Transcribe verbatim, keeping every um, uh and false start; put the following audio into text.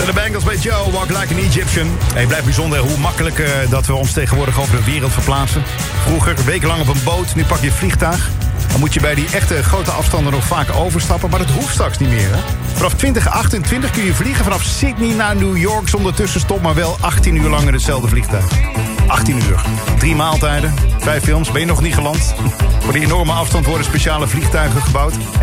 De Bengals met Joe, Walk Like an Egyptian. Het blijft bijzonder hoe makkelijk uh, dat we ons tegenwoordig over de wereld verplaatsen. Vroeger, wekenlang op een boot, nu pak je een vliegtuig. Dan moet je bij die echte grote afstanden nog vaak overstappen. Maar dat hoeft straks niet meer, hè? Vanaf twintig achtentwintig kun je vliegen vanaf Sydney naar New York zonder tussenstop, maar wel achttien uur lang in hetzelfde vliegtuig. achttien uur. Drie maaltijden, vijf films, ben je nog niet geland? Voor die enorme afstand worden speciale vliegtuigen gebouwd.